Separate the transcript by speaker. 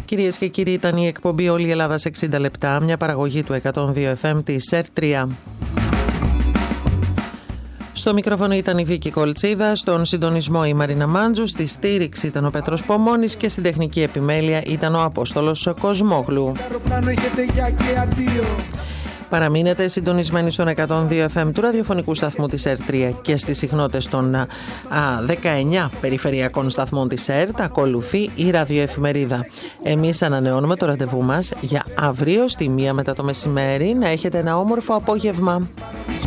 Speaker 1: Κυρίες και κύριοι, ήταν η εκπομπή «Όλη η Ελλάδα σε 60 λεπτά», μια παραγωγή του 102 FM της ΕΡΤ3. Στο μικρόφωνο ήταν η Βίκη Κολτσίδα, στον συντονισμό η Μαρίνα Μάντζου, στη στήριξη ήταν ο Πέτρος Πομώνης και στην τεχνική επιμέλεια ήταν ο Απόστολος Κοσμόγλου. Παραμείνετε συντονισμένοι στον 102 FM του ραδιοφωνικού σταθμού της ΕΡΤ3 και στις συχνότητες των 19 περιφερειακών σταθμών της ΕΡΤ. Ακολουθεί η ραδιοεφημερίδα. Εμείς ανανεώνουμε το ραντεβού μας για αύριο στη 1 μετά το μεσημέρι. Να έχετε ένα όμορφο απόγευμα.